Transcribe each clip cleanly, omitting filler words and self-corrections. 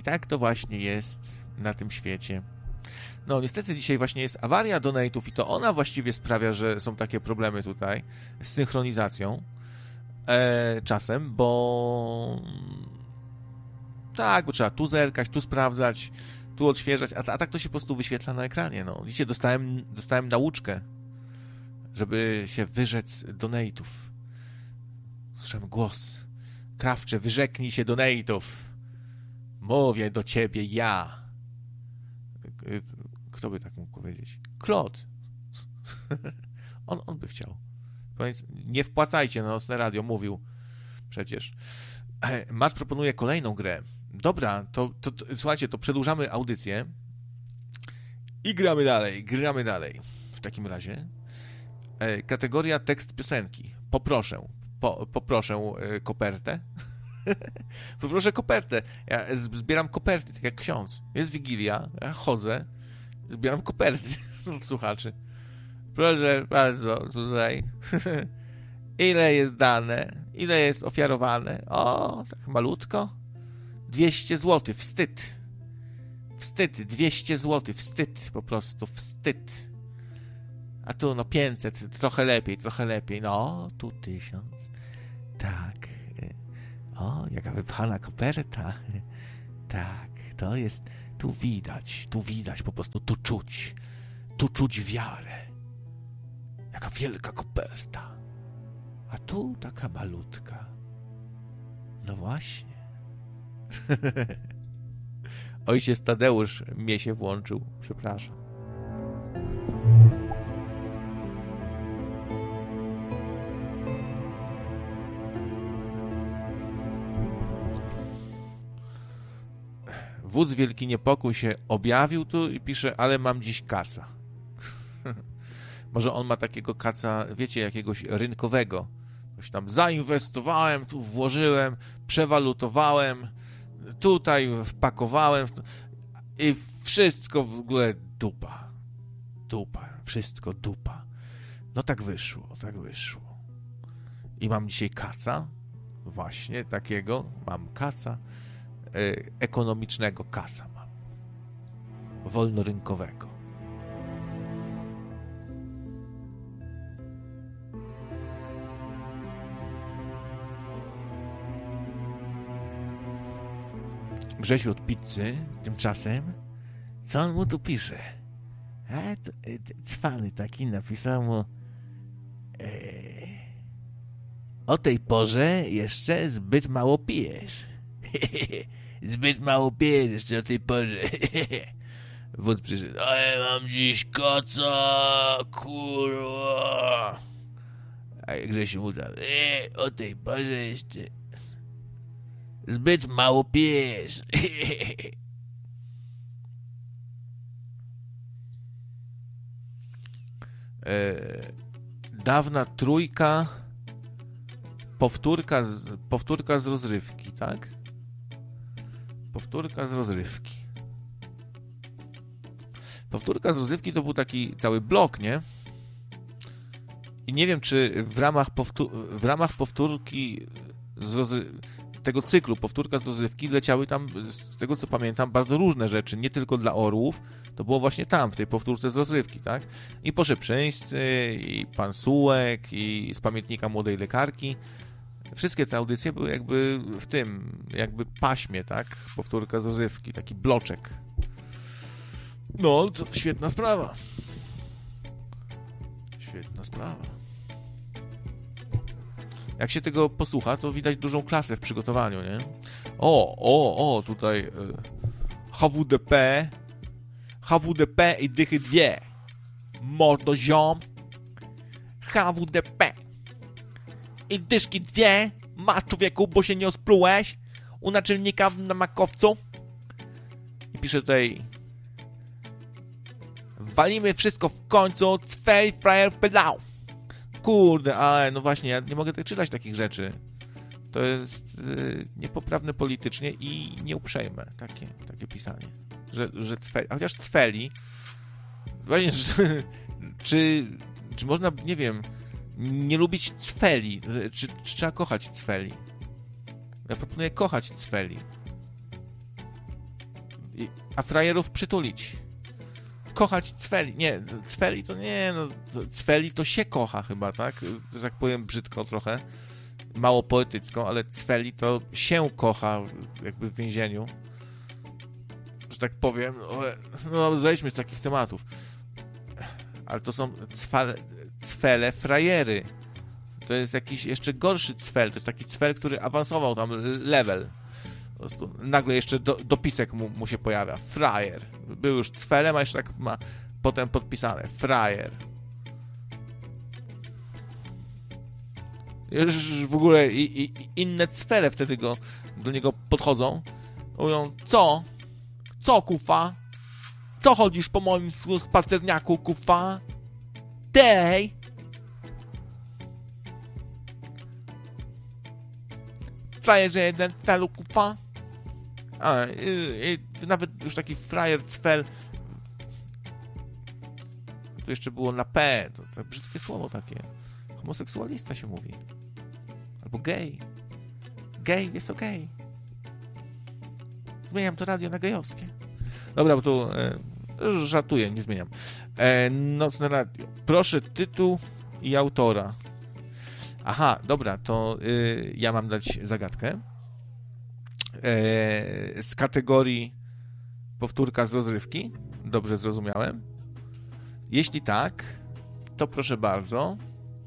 tak to właśnie jest na tym świecie. No niestety dzisiaj właśnie jest awaria donate'ów i to ona właściwie sprawia, że są takie problemy tutaj z synchronizacją czasem, bo tak, bo trzeba tu zerkać, tu sprawdzać, tu odświeżać, a tak to się po prostu wyświetla na ekranie. No. Dzisiaj dostałem nauczkę, żeby się wyrzec donate'ów. Słyszałem głos. Krawcze, wyrzeknij się donate'ów. Mówię do ciebie ja. Kto by tak mógł powiedzieć? Claude. On by chciał. Nie wpłacajcie na Nocne Radio, mówił przecież. Matt proponuje kolejną grę. Dobra, to słuchajcie, to przedłużamy audycję i gramy dalej. W takim razie kategoria tekst piosenki. Poproszę kopertę. Poproszę kopertę. Ja zbieram koperty, tak jak ksiądz. Jest Wigilia, ja chodzę, zbieram koperty od słuchaczy. Proszę bardzo, tutaj. Ile jest dane? Ile jest ofiarowane? O, tak malutko. 200 zł, wstyd. Wstyd, 200 zł, wstyd, po prostu wstyd. A tu no 500, trochę lepiej. No, tu 1000. Tak. O, jaka wypchana koperta. Tak, to jest, tu widać po prostu, tu czuć wiarę. Jaka wielka koperta. A tu taka malutka. No właśnie. Ojciec Tadeusz mnie się włączył. Przepraszam. Wódz Wielki Niepokój się objawił tu i pisze, ale mam dziś kaca. Może on ma takiego kaca, wiecie, jakiegoś rynkowego. Coś tam zainwestowałem, tu włożyłem, przewalutowałem, tutaj wpakowałem i wszystko w ogóle dupa. Wszystko dupa. No tak wyszło. I mam dzisiaj kaca, właśnie takiego, mam kaca, ekonomicznego kaca mam. Wolnorynkowego. Grzesiu od pizzy tymczasem, co on mu tu pisze? A to, cwany taki napisał mu o tej porze jeszcze zbyt mało pijesz. Zbyt mało pijesz jeszcze o tej porze. Wódz przyszedł, ale mam dziś kaca, kurwa. A Grzesiu mu dał, o tej porze jeszcze zbyt mało pijesz. Dawna trójka, powtórka z rozrywki, tak? Powtórka z rozrywki. Powtórka z rozrywki to był taki cały blok, nie? I nie wiem, czy w ramach powtórki tego cyklu, powtórka z rozrywki, leciały tam, z tego co pamiętam, bardzo różne rzeczy, nie tylko dla orłów, to było właśnie tam, w tej powtórce z rozrywki, tak? I Poszyprzyńscy, i Pan Sułek, i z pamiętnika młodej lekarki. Wszystkie te audycje były jakby w tym, jakby paśmie, tak? Powtórka z rozrywki, taki bloczek. No, to świetna sprawa. Świetna sprawa. Jak się tego posłucha, to widać dużą klasę w przygotowaniu, nie? Tutaj HWDP i dychy 2. Mordo ziom. HWDP i dyszki 2. Masz, człowieku, bo się nie osplułeś u naczelnika na makowcu. I pisze tutaj: walimy wszystko w końcu, cwej frajer pedał. Kurde, ale no właśnie, ja nie mogę tak czytać takich rzeczy. To jest niepoprawne politycznie i nieuprzejme takie pisanie. Że cweli, a chociaż cweli, właśnie, czy można, nie wiem, nie lubić cweli, czy trzeba kochać cweli? Ja proponuję kochać cweli. a frajerów przytulić. Kochać cweli. Nie, cweli to nie, no, cweli to się kocha chyba, tak? Że tak powiem brzydko trochę. Mało poetycko, ale cweli to się kocha jakby w więzieniu. Że tak powiem, no zejdźmy z takich tematów. Ale to są cwele frajery. To jest jakiś jeszcze gorszy cwel. To jest taki cwel, który awansował tam level. Po prostu nagle jeszcze dopisek mu się pojawia. Frajer. Był już cwelem, a jeszcze tak ma potem podpisane. Frajer. Już w ogóle inne cwele wtedy do niego podchodzą. Mówią, co? Co, kufa? Co chodzisz po moim spacerniaku, kufa? Tej! Frajerze jeden, cwelu, kufa? Nawet już taki frajer, cwel. Tu jeszcze było na P. To brzydkie słowo takie. Homoseksualista się mówi. Albo gej. Gej jest okej. Zmieniam to radio na gejowskie. Dobra, bo tu żartuję, nie zmieniam. Nocne radio. Proszę tytuł i autora. Aha, dobra, to ja mam dać zagadkę. Z kategorii powtórka z rozrywki. Dobrze zrozumiałem? Jeśli tak, to proszę bardzo.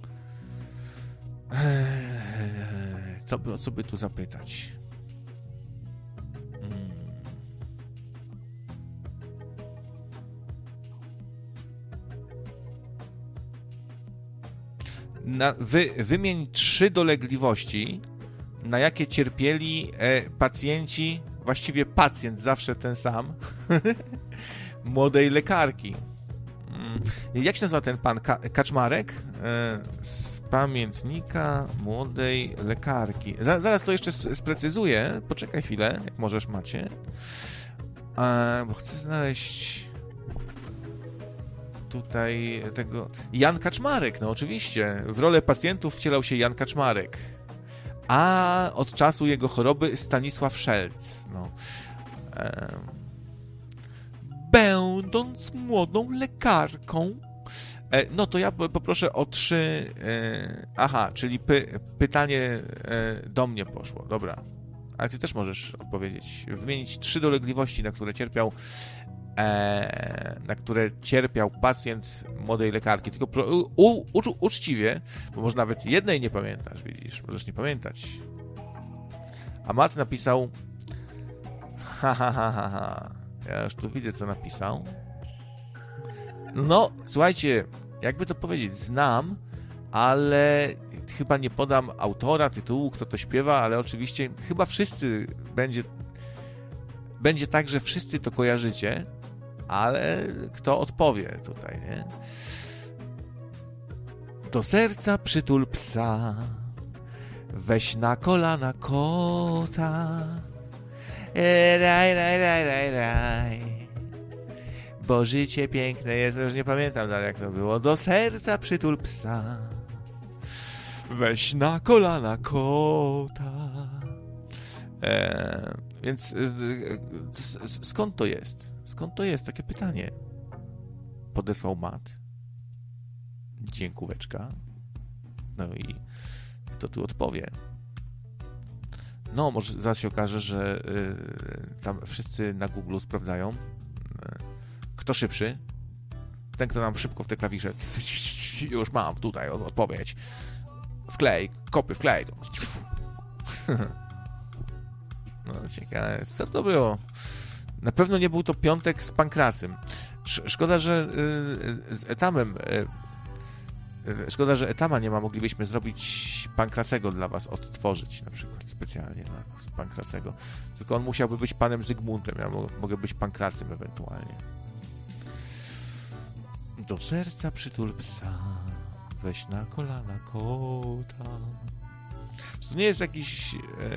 O co by tu zapytać? Wymień 3 dolegliwości, na jakie cierpieli pacjenci, właściwie pacjent zawsze ten sam, młodej lekarki. Jak się nazywa ten pan? Kaczmarek? Z pamiętnika młodej lekarki. Zaraz to jeszcze sprecyzuję. Poczekaj chwilę, jak możesz, Macie. Bo chcę znaleźć tutaj tego... Jan Kaczmarek, no oczywiście. W rolę pacjentów wcielał się Jan Kaczmarek. A od czasu jego choroby Stanisław Szelc. No. Będąc młodą lekarką... No to ja poproszę o 3... Aha, czyli pytanie do mnie poszło. Dobra. Ale ty też możesz odpowiedzieć. Wymienić 3 dolegliwości, na które cierpiał pacjent młodej lekarki. Tylko uczciwie, bo może nawet jednej nie pamiętasz, widzisz, możesz nie pamiętać. A Matt napisał ja już tu widzę, co napisał. No, słuchajcie, jakby to powiedzieć, znam, ale chyba nie podam autora, tytułu, kto to śpiewa, ale oczywiście chyba wszyscy będzie tak, że wszyscy to kojarzycie, ale kto odpowie tutaj, nie? Do serca przytul psa, weź na kolana kota, raj, raj, raj, raj, raj. Bo życie piękne jest, już nie pamiętam dalej, jak to było. Do serca przytul psa, weź na kolana kota. Więc skąd to jest? Skąd to jest? Takie pytanie podesłał Matt. Dziękóweczka. No i kto tu odpowie? No, może zaraz się okaże, że tam wszyscy na Google sprawdzają, kto szybszy. Ten, kto nam szybko w te klawisze. Już mam tutaj odpowiedź. Wklej, kopy, wklej. No ciekawe, co to było? Na pewno nie był to piątek z Pankracym. Szkoda, że z Etamem... Szkoda, że Etama nie ma. Moglibyśmy zrobić Pankracego dla was odtworzyć, na przykład specjalnie dla was, Pankracego. Tylko on musiałby być panem Zygmuntem. Ja mogę być Pankracym ewentualnie. Do serca przytul psa, weź na kolana kota. To nie jest jakiś...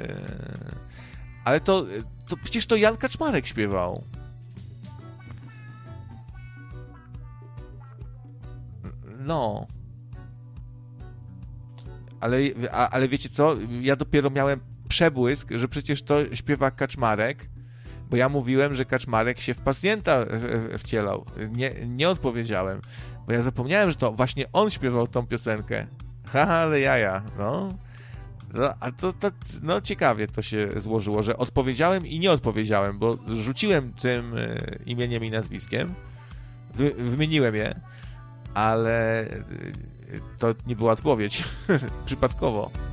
Ale to przecież to Jan Kaczmarek śpiewał. No. Ale wiecie co? Ja dopiero miałem przebłysk, że przecież to śpiewa Kaczmarek, bo ja mówiłem, że Kaczmarek się w pacjenta wcielał. Nie odpowiedziałem, bo ja zapomniałem, że to właśnie on śpiewał tą piosenkę. Haha, ale jaja, no. A no ciekawie to się złożyło, że odpowiedziałem i nie odpowiedziałem, bo rzuciłem tym imieniem i nazwiskiem, wymieniłem je, ale to nie była odpowiedź, przypadkowo.